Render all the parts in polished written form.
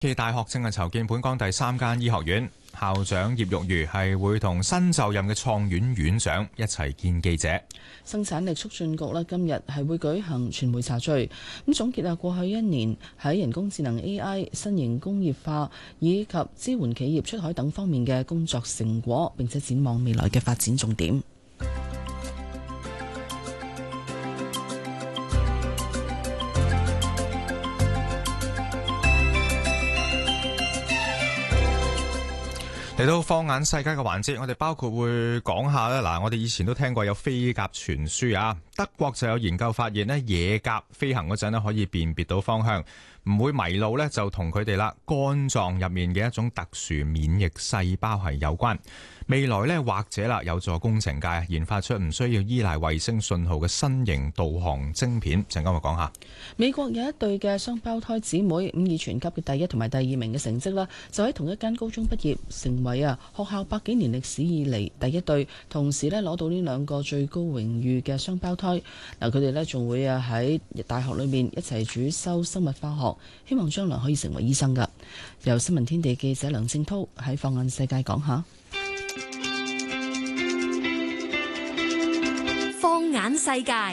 暨大學正係籌建本港第3間醫學院，校長葉玉如係會同新就任嘅創院院長一齊見記者。 生產力促進局咧今日係會舉行傳媒茶敘，咁總結過去1年喺人工智能 AI、新型工業化以及支援企業出海等方面嘅工作成果，並且展望未來嘅發展重點。 嚟到放眼世界嘅環節，我哋包括會講下咧。我哋以前都聽過有飛鴿傳書啊。德國就有研究發現咧，野鴿飛行嗰陣咧可以辨別到方向，唔會迷路咧，就同佢哋肝臟入面嘅一種特殊免疫細胞係有關。未來咧或者有助工程界研發出唔需要依賴衛星信號嘅新型導航晶片。陣間我講下。 美國有一對嘅雙胞胎姊妹，以全級嘅第1同埋第2名嘅成績啦，就喺同一間高中畢業，成為學校100幾年歷史以嚟第一對同時攞到呢2個最高榮譽嘅雙胞胎。佢哋仲會喺大學裏面一齊主修生物化學，希望將來可以成為醫生噶。由新聞天地記者梁正濤喺放眼世界講下。 放眼世界，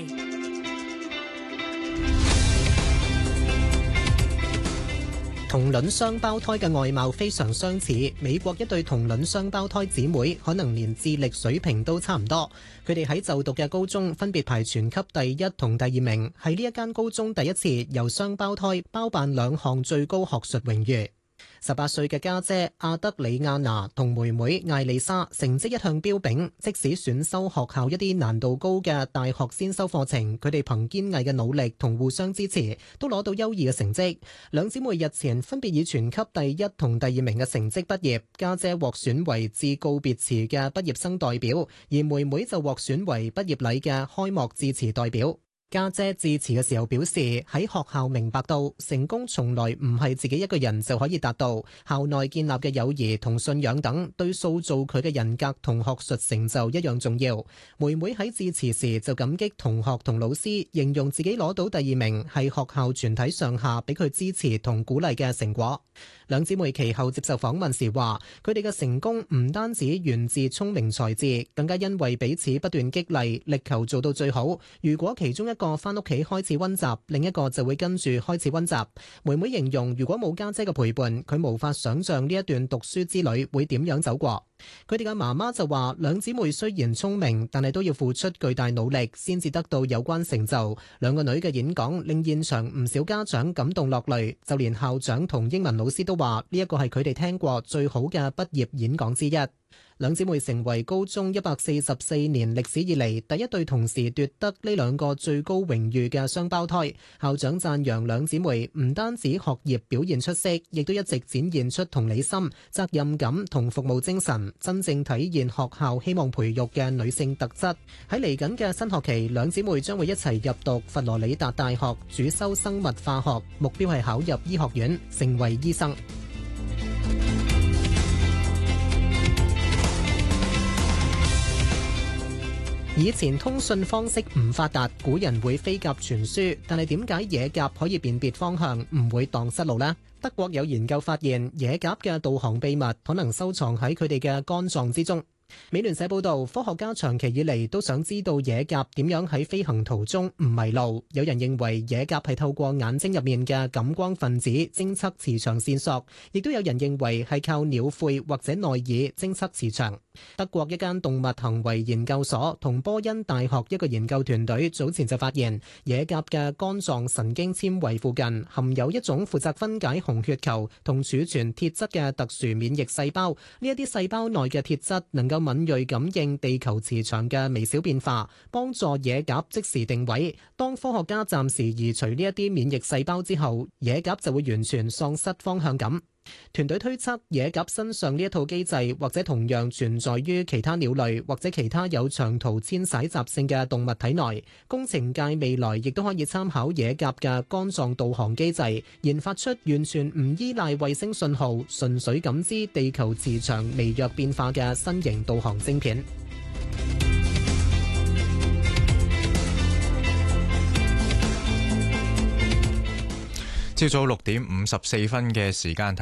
同卵雙胞胎嘅外貌非常相似。美國一對同卵雙胞胎姊妹可能連智力水平都差唔多。佢哋喺就讀嘅高中分別排全級第1同第2名，係呢一間高中第一次由雙胞胎包辦2項最高學術榮譽。18歲嘅家姐阿德里亞娜同妹妹艾麗莎成績一向彪炳，即使選修學校一啲難度高嘅大學先修課程，佢哋憑堅毅嘅努力同互相支持，都攞到優異嘅成績。兩姊妹日前分別以全級第1同第2名嘅成績畢業，家姐獲選為致告別詞嘅畢業生代表，而妹妹就獲選為畢業禮嘅開幕致辭代表。家姐致辭嘅時候表示，喺學校明白到成功從來唔係自己一個人就可以達到，校內建立嘅友誼同信仰等對塑造佢嘅人格同學術成就一樣重要。妹妹喺致辭時就感激同學同老師，形容自己攞到第2名係學校全體上下俾佢支持同鼓勵嘅成果。兩姊妹其後接受訪問時話，佢哋嘅成功唔單止源自聰明才智，更加因為彼此不斷激勵，力求做到最好。如果其中一個返屋企開始溫習，另一個就會跟住開始溫習。妹妹形容，如果冇家姐嘅陪伴，佢無法想象呢一段讀書之旅會點樣走過。佢哋嘅媽媽就話，兩姊妹雖然聰明，但係都要付出巨大努力先至得到有關成就。兩個女嘅演講令現場唔少家長感動落淚，就連校長同英文老師都話呢一個係佢哋聽過最好嘅畢業演講之一。兩姊妹成為高中144年歷史以嚟第一對同時奪得呢2個最高榮譽嘅雙胞胎。校長讚揚兩姊妹唔單止學業表現出色，亦都一直展現出同理心、責任感同服務精神，真正體現學校希望培育嘅女性特質。喺嚟緊嘅新學期，兩姊妹將會一齊入讀佛羅里達大學，主修生物化學，目標係考入醫學院，成為醫生。以前通訊方式唔發達，古人會飛鴿傳書，但係點解野鴿可以辨別方向，唔會蕩失路呢？德國有研究發現，野鴿嘅導航秘密可能收藏喺佢哋嘅肝臟之中。美聯社報道，科學家長期以嚟都想知道野鴿點樣喺飛行途中唔迷路。有人認為野鴿係透過眼睛入面嘅感光分子偵測磁場線索，亦都有人認為係靠鳥喙或者內耳偵測磁場。德國一間動物行為研究所同波恩大學一個研究團隊早前就發現，野鴿嘅肝臟神經纖維附近含有一種負責分解紅血球同儲存鐵質嘅特殊免疫細胞。呢一啲細胞內嘅鐵質能夠敏銳感應地球磁場嘅微小變化，幫助野鴿即時定位。當科學家暫時移除呢一啲免疫細胞之後，野鴿就會完全喪失方向感。團隊推測，野鴿身上呢一套機制或者同樣存在於其他鳥類或者其他有長途遷徙習性嘅動物體內。工程界未來亦都可以參考野鴿嘅肝臟導航機制，研發出完全唔依賴衛星信號，純粹感知地球磁場微弱變化嘅新型導航晶片。 朝早6點54分嘅時間。